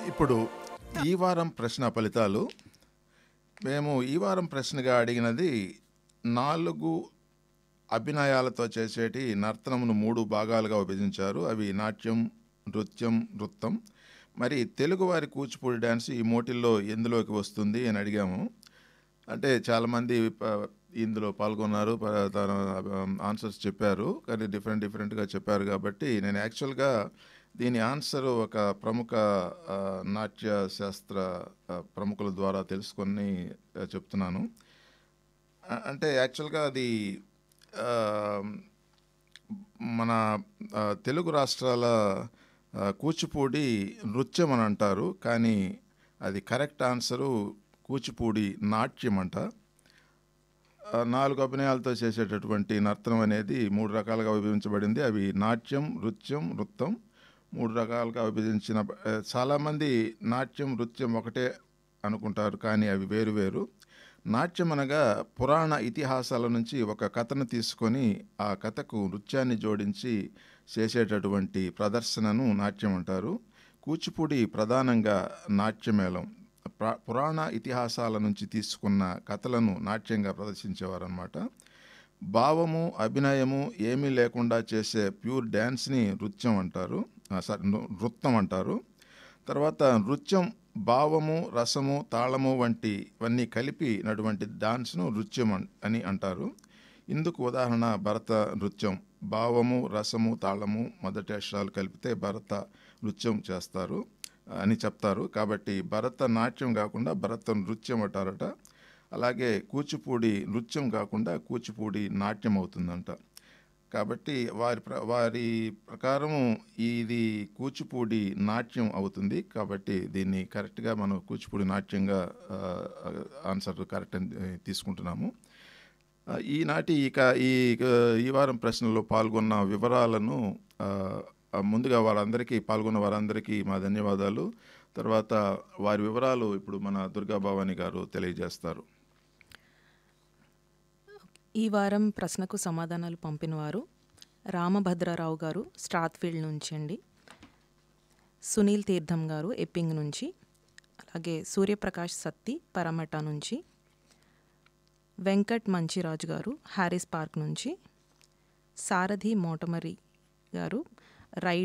ఇప్పుడు ఈ వారం ప్రశ్న ఫలితాలు. మేము ఈ వారం ప్రశ్నగా అడిగినది 4 అభినయాలతో చేసేటి నర్తనమును 3 భాగాలుగా విభజించారు. అవి నాట్యం, నృత్యం, నృత్తం. మరి తెలుగువారి కూచిపూడి డ్యాన్స్ ఈ మూటిల్లో ఎందులోకి వస్తుంది అని అడిగాము. అంటే చాలామంది ఇందులో పాల్గొన్నారు, తన ఆన్సర్స్ చెప్పారు, కానీ డిఫరెంట్గా చెప్పారు. కాబట్టి నేను యాక్చువల్గా దీని ఆన్సర్ ఒక ప్రముఖ నాట్య శాస్త్ర ప్రముఖుల ద్వారా తెలుసుకొని చెప్తున్నాను. అంటే యాక్చువల్గా అది మన తెలుగు రాష్ట్రాల కూచిపూడి నృత్యం అని అంటారు, కానీ అది కరెక్ట్ ఆన్సరు కూచిపూడి నాట్యం అంట. 4 అభినయాలతో చేసేటటువంటి నర్తనం అనేది 3 రకాలుగా విభజించబడింది. అవి నాట్యం, నృత్యం, నృత్తం 3 రకాలుగా విభజించిన. చాలామంది నాట్యం, నృత్యం ఒకటే అనుకుంటారు, కానీ అవి వేరు వేరు. నాట్యం అనగా పురాణ ఇతిహాసాల నుంచి ఒక కథను తీసుకొని ఆ కథకు నృత్యాన్ని జోడించి చేసేటటువంటి ప్రదర్శనను నాట్యం అంటారు. కూచిపూడి ప్రధానంగా నాట్యమేళం, పురాణ ఇతిహాసాల నుంచి తీసుకున్న కథలను నాట్యంగా ప్రదర్శించేవారన్నమాట. భావము, అభినయము ఏమీ లేకుండా చేసే ప్యూర్ డ్యాన్స్ని నృత్యం అంటారు, నృత్యం అంటారు. తర్వాత నృత్యం భావము, రసము, తాళము వంటివన్నీ కలిపినటువంటి డాన్స్ను నృత్యం అని అంటారు. ఇందుకు ఉదాహరణ భరత నృత్యం. భావము, రసము, తాళము మొదటి అక్షరాలు కలిపితే భరత నృత్యం చేస్తారు అని చెప్తారు. కాబట్టి భరత నాట్యం కాకుండా భరత నృత్యం అంటారట. అలాగే కూచిపూడి నృత్యం కాకుండా కూచిపూడి నాట్యం అవుతుందంట. కాబట్టి వారి ప్రకారము ఇది కూచిపూడి నాట్యం అవుతుంది. కాబట్టి దీన్ని కరెక్ట్గా మనం కూచిపూడి నాట్యంగా ఆన్సర్ కరెక్ట్ అని తీసుకుంటున్నాము. ఈనాటి ఈ వారం ప్రశ్నలో పాల్గొన్న వివరాలను ముందుగా పాల్గొన్న వారందరికీ మా ధన్యవాదాలు. తర్వాత వారి వివరాలు ఇప్పుడు మన దుర్గా భవాని గారు తెలియజేస్తారు. ఈ వారం ప్రశ్నకు సమాధానాలు పంపినవారు రామభద్రరావు గారు స్ట్రాత్ఫీల్డ్ నుంచి అండి, సునీల్ తీర్థం గారు ఎప్పింగ్ నుంచి, అలాగే సూర్యప్రకాష్ సత్తి పరమట నుంచి, వెంకట్ మంచిరాజు గారు హ్యారిస్ పార్క్ నుంచి, సారథి మోటమరి గారు